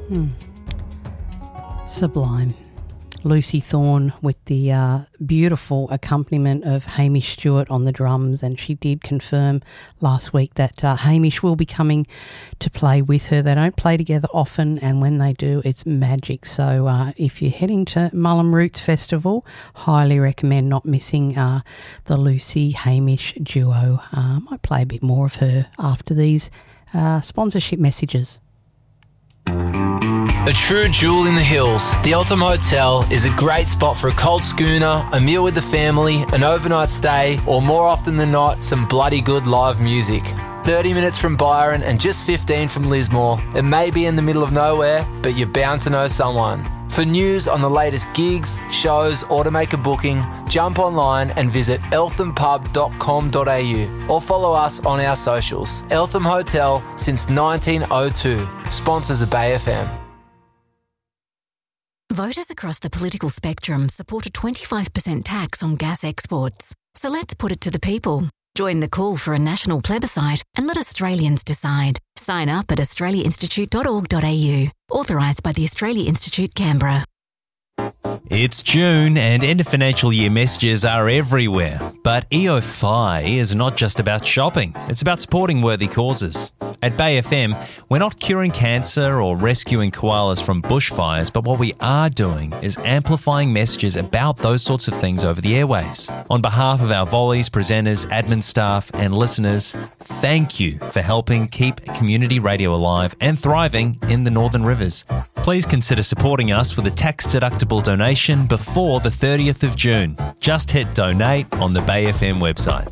Sublime. Lucy Thorne with the beautiful accompaniment of Hamish Stewart on the drums, and she did confirm last week that Hamish will be coming to play with her. They don't play together often, and when they do, it's magic. So if you're heading to Mullum Roots Festival, highly recommend not missing the Lucy-Hamish duo. Might play a bit more of her after these sponsorship messages. A true jewel in the hills, the Eltham Hotel is a great spot for a cold schooner, a meal with the family, an overnight stay, or more often than not, some bloody good live music. 30 minutes from Byron and just 15 from Lismore. It may be in the middle of nowhere, but you're bound to know someone. For news on the latest gigs, shows, or to make a booking, jump online and visit elthampub.com.au or follow us on our socials. Eltham Hotel since 1902. Sponsors of Bay FM. Voters across the political spectrum support a 25% tax on gas exports. So let's put it to the people. Join the call for a national plebiscite and let Australians decide. Sign up at australiainstitute.org.au. Authorised by the Australia Institute, Canberra. It's June and end of financial year messages are everywhere. But EOFi is not just about shopping, it's about supporting worthy causes. At Bay FM, we're not curing cancer or rescuing koalas from bushfires, but what we are doing is amplifying messages about those sorts of things over the airwaves. On behalf of our volleys, presenters, admin staff and listeners, thank you for helping keep community radio alive and thriving in the Northern Rivers. Please consider supporting us with a tax-deductible donation before the 30th of June. Just hit donate on the Bay FM website.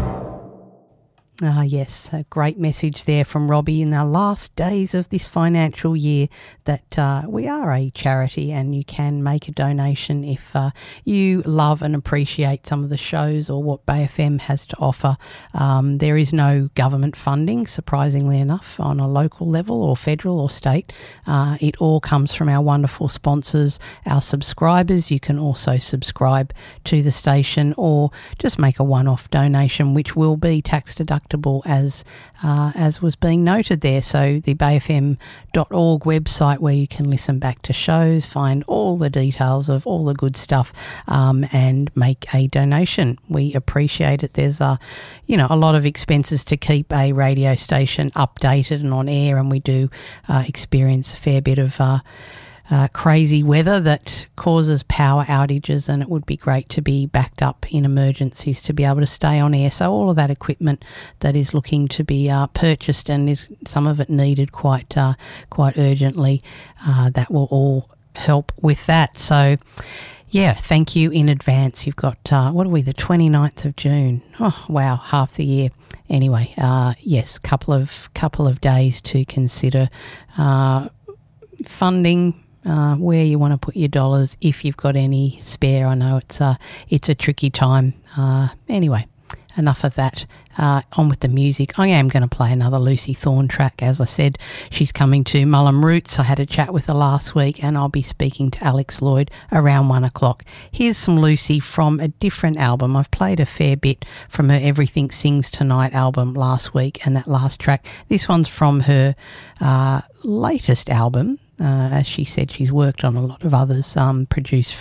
Yes, a great message there from Robbie in our last days of this financial year that we are a charity and you can make a donation if you love and appreciate some of the shows or what Bay FM has to offer. There is no government funding, surprisingly enough, on a local level or federal or state. It all comes from our wonderful sponsors, our subscribers. You can also subscribe to the station or just make a one-off donation, which will be tax deductible as was being noted there. So the bayfm.org website where you can listen back to shows, find all the details of all the good stuff and make a donation. We appreciate it. There's a lot of expenses to keep a radio station updated and on air, and we do experience a fair bit of crazy weather that causes power outages, and it would be great to be backed up in emergencies to be able to stay on air. So all of that equipment that is looking to be purchased, and is some of it needed quite urgently, that will all help with that. So yeah, thank you in advance. You've got, what are we, the 29th of June? Oh, wow, half the year. Anyway, yes, couple of days to consider funding where you want to put your dollars if you've got any spare. I know it's a tricky time. Anyway, enough of that. On with the music. I am going to play another Lucy Thorne track. As I said, she's coming to Mullum Roots. I had a chat with her last week, and I'll be speaking to Alex Lloyd around 1 o'clock. Here's some Lucy from a different album. I've played a fair bit from her Everything Sings Tonight album last week, and that last track, this one's from her latest album. As she said, she's worked on a lot of others, produced